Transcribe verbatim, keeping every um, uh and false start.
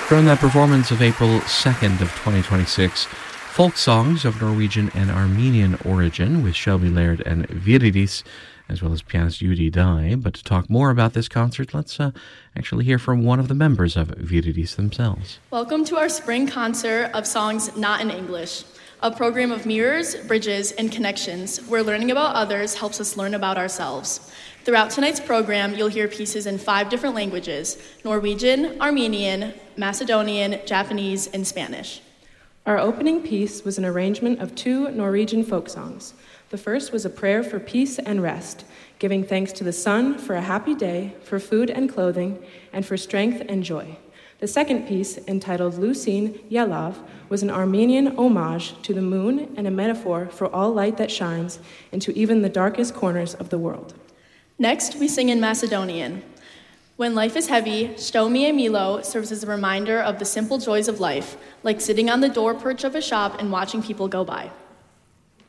From that performance of April second of twenty twenty-six, folk songs of Norwegian and Armenian origin with Shelby Laird and Viridis, as well as pianist Yudi Dai. But to talk more about this concert, let's uh, actually hear from one of the members of Viridis themselves. Welcome to our spring concert of songs not in English, a program of mirrors, bridges, and connections where learning about others helps us learn about ourselves. Throughout tonight's program, you'll hear pieces in five different languages: Norwegian, Armenian, Macedonian, Japanese, and Spanish. Our opening piece was an arrangement of two Norwegian folk songs. The first was a prayer for peace and rest, giving thanks to the sun for a happy day, for food and clothing, and for strength and joy. The second piece, entitled Lusin Yelav, was an Armenian homage to the moon and a metaphor for all light that shines into even the darkest corners of the world. Next, we sing in Macedonian. When life is heavy, Shtomi Milo serves as a reminder of the simple joys of life, like sitting on the door perch of a shop and watching people go by.